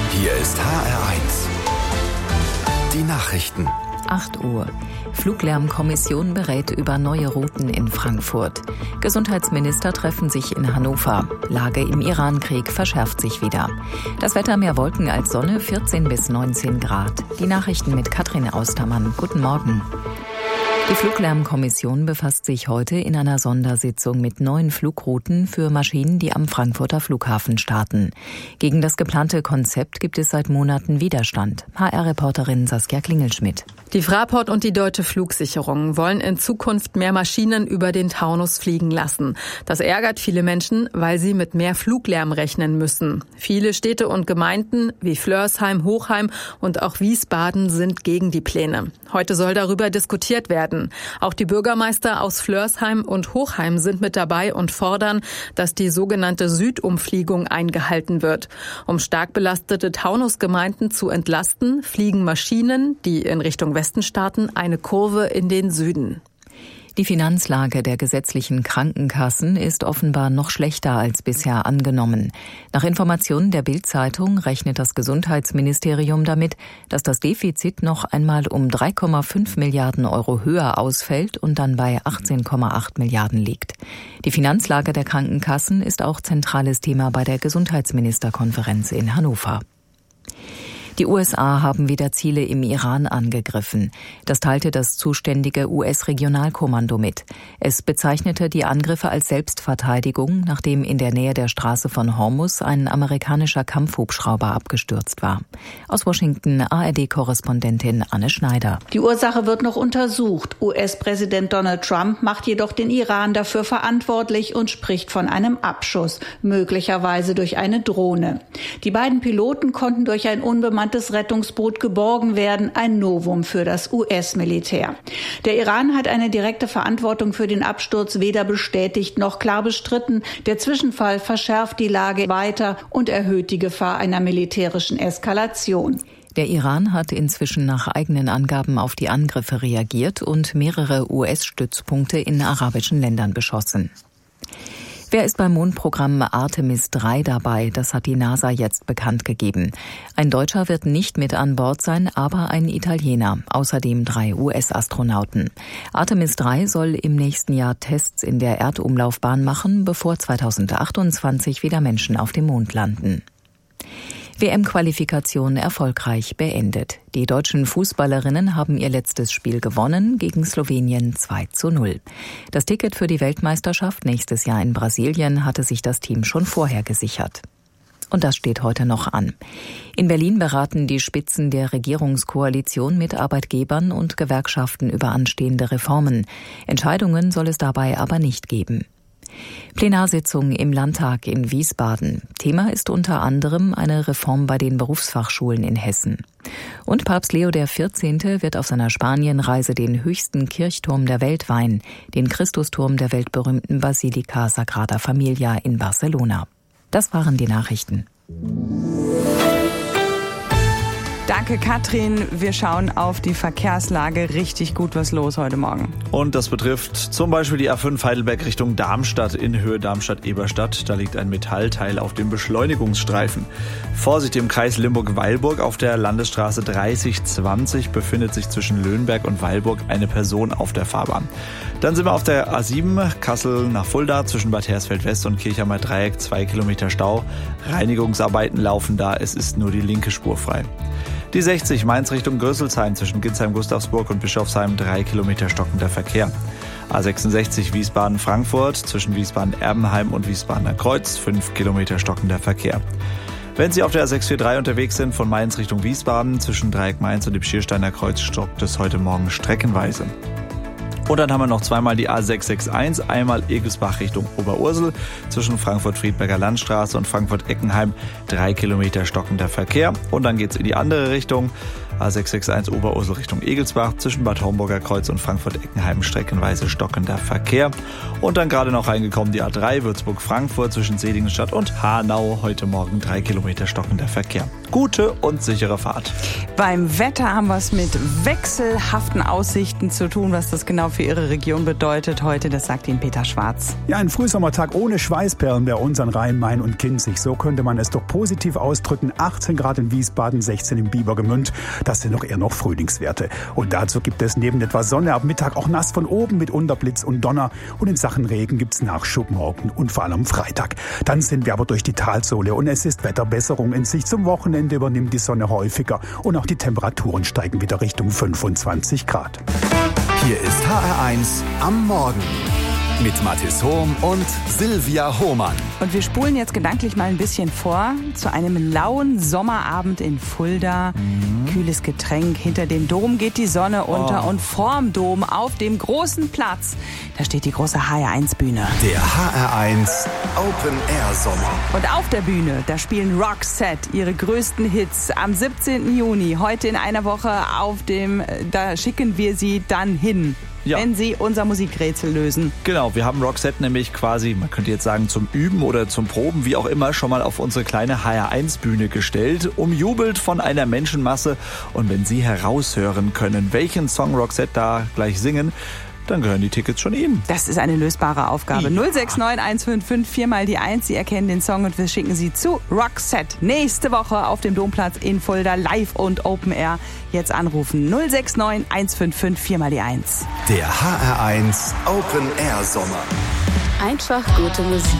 Hier ist HR1. Die Nachrichten. 8 Uhr. Fluglärmkommission berät über neue Routen in Frankfurt. Gesundheitsminister treffen sich in Hannover. Lage im Irankrieg verschärft sich wieder. Das Wetter: mehr Wolken als Sonne, 14 bis 19 Grad. Die Nachrichten mit Katrin Austermann. Guten Morgen. Die Fluglärmkommission befasst sich heute in einer Sondersitzung mit neuen Flugrouten für Maschinen, die am Frankfurter Flughafen starten. Gegen das geplante Konzept gibt es seit Monaten Widerstand. HR-Reporterin Saskia Klingelschmidt. Die Fraport und die Deutsche Flugsicherung wollen in Zukunft mehr Maschinen über den Taunus fliegen lassen. Das ärgert viele Menschen, weil sie mit mehr Fluglärm rechnen müssen. Viele Städte und Gemeinden wie Flörsheim, Hochheim und auch Wiesbaden sind gegen die Pläne. Heute soll darüber diskutiert werden. Auch die Bürgermeister aus Flörsheim und Hochheim sind mit dabei und fordern, dass die sogenannte Südumfliegung eingehalten wird. Um stark belastete Taunusgemeinden zu entlasten, fliegen Maschinen, die in Richtung Westen starten, eine Kurve in den Süden. Die Finanzlage der gesetzlichen Krankenkassen ist offenbar noch schlechter als bisher angenommen. Nach Informationen der Bild-Zeitung rechnet das Gesundheitsministerium damit, dass das Defizit noch einmal um 3,5 Milliarden Euro höher ausfällt und dann bei 18,8 Milliarden liegt. Die Finanzlage der Krankenkassen ist auch zentrales Thema bei der Gesundheitsministerkonferenz in Hannover. Die USA haben wieder Ziele im Iran angegriffen. Das teilte das zuständige US-Regionalkommando mit. Es bezeichnete die Angriffe als Selbstverteidigung, nachdem in der Nähe der Straße von Hormuz ein amerikanischer Kampfhubschrauber abgestürzt war. Aus Washington ARD-Korrespondentin Anne Schneider. Die Ursache wird noch untersucht. US-Präsident Donald Trump macht jedoch den Iran dafür verantwortlich und spricht von einem Abschuss, möglicherweise durch eine Drohne. Die beiden Piloten konnten durch ein unbemanntes Rettungsboot geborgen werden, ein Novum für das US-Militär. Der Iran hat eine direkte Verantwortung für den Absturz weder bestätigt noch klar bestritten. Der Zwischenfall verschärft die Lage weiter und erhöht die Gefahr einer militärischen Eskalation. Der Iran hat inzwischen nach eigenen Angaben auf die Angriffe reagiert und mehrere US-Stützpunkte in arabischen Ländern beschossen. Wer ist beim Mondprogramm Artemis 3 dabei? Das hat die NASA jetzt bekannt gegeben. Ein Deutscher wird nicht mit an Bord sein, aber ein Italiener. Außerdem 3 US-Astronauten. Artemis 3 soll im nächsten Jahr Tests in der Erdumlaufbahn machen, bevor 2028 wieder Menschen auf dem Mond landen. WM-Qualifikation erfolgreich beendet. Die deutschen Fußballerinnen haben ihr letztes Spiel gewonnen gegen Slowenien 2:0. Das Ticket für die Weltmeisterschaft nächstes Jahr in Brasilien hatte sich das Team schon vorher gesichert. Und das steht heute noch an. In Berlin beraten die Spitzen der Regierungskoalition mit Arbeitgebern und Gewerkschaften über anstehende Reformen. Entscheidungen soll es dabei aber nicht geben. Plenarsitzung im Landtag in Wiesbaden. Thema ist unter anderem eine Reform bei den Berufsfachschulen in Hessen. Und Papst Leo XIV. Wird auf seiner Spanienreise den höchsten Kirchturm der Welt weihen, den Christusturm der weltberühmten Basilika Sagrada Familia in Barcelona. Das waren die Nachrichten. Danke, Katrin. Wir schauen auf die Verkehrslage. Richtig gut was los heute Morgen. Und das betrifft zum Beispiel die A5 Heidelberg Richtung Darmstadt in Höhe Darmstadt-Eberstadt. Da liegt ein Metallteil auf dem Beschleunigungsstreifen. Vorsicht im Kreis Limburg-Weilburg. Auf der Landesstraße 3020 befindet sich zwischen Löhnberg und Weilburg eine Person auf der Fahrbahn. Dann sind wir auf der A7 Kassel nach Fulda zwischen Bad Hersfeld-West und Kirchheimer Dreieck 2 Kilometer Stau. Reinigungsarbeiten laufen da. Es ist nur die linke Spur frei. Die 60 Mainz Richtung Größelsheim zwischen Ginsheim-Gustavsburg und Bischofsheim 3 Kilometer stockender Verkehr. A66 Wiesbaden-Frankfurt zwischen Wiesbaden-Erbenheim und Wiesbadener Kreuz 5 Kilometer stockender Verkehr. Wenn Sie auf der A643 unterwegs sind von Mainz Richtung Wiesbaden zwischen Dreieck Mainz und dem Schiersteiner Kreuz stockt es heute Morgen streckenweise. Und dann haben wir noch zweimal die A661, einmal Egelsbach Richtung Oberursel zwischen Frankfurt-Friedberger Landstraße und Frankfurt-Eckenheim 3 Kilometer stockender Verkehr. Und dann geht's in die andere Richtung. A661 Oberursel Richtung Egelsbach zwischen Bad Homburger Kreuz und Frankfurt-Eckenheim streckenweise stockender Verkehr. Und dann gerade noch reingekommen die A3 Würzburg-Frankfurt zwischen Seligenstadt und Hanau. Heute Morgen 3 Kilometer stockender Verkehr. Gute und sichere Fahrt. Beim Wetter haben wir es mit wechselhaften Aussichten zu tun. Was das genau für Ihre Region bedeutet heute, das sagt Ihnen Peter Schwarz. Ja, ein Frühsommertag ohne Schweißperlen bei uns an Rhein, Main und Kinzig. So könnte man es doch positiv ausdrücken. 18 Grad in Wiesbaden, 16 im Biebergemünd. Das sind doch eher noch Frühlingswerte. Und dazu gibt es neben etwas Sonne ab Mittag auch nass von oben mit Unterblitz und Donner. Und in Sachen Regen gibt's Nachschub morgen und vor allem Freitag. Dann sind wir aber durch die Talsohle und es ist Wetterbesserung in Sicht. Zum Wochenende übernimmt die Sonne häufiger und auch die Temperaturen steigen wieder Richtung 25 Grad. Hier ist HR1 am Morgen mit Mathis Hohm und Silvia Hohmann. Und wir spulen jetzt gedanklich mal ein bisschen vor zu einem lauen Sommerabend in Fulda. Kühles Getränk, hinter dem Dom geht die Sonne unter und vorm Dom auf dem großen Platz, da steht die große HR1-Bühne. Der HR1 Open Air Sommer. Und auf der Bühne, da spielen Roxette ihre größten Hits am 17. Juni, heute in einer Woche da schicken wir sie dann hin. Ja. Wenn sie unser Musikrätsel lösen. Genau, wir haben Roxette nämlich quasi, man könnte jetzt sagen zum Üben oder zum Proben, wie auch immer, schon mal auf unsere kleine HR1-Bühne gestellt, umjubelt von einer Menschenmasse. Und wenn Sie heraushören können, welchen Song Roxette da gleich singen, dann gehören die Tickets schon Ihnen. Das ist eine lösbare Aufgabe. Ja. 069 155 4 mal die 1. Sie erkennen den Song und wir schicken Sie zu Roxette. Nächste Woche auf dem Domplatz in Fulda, live und Open Air. Jetzt anrufen 069 155 4 mal die 1. Der HR1 Open Air Sommer. Einfach gute Musik.